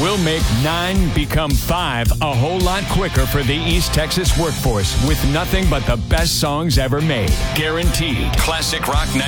We'll make 9 become 5 a whole lot quicker for the East Texas workforce with nothing but the best songs ever made. Guaranteed. Classic Rock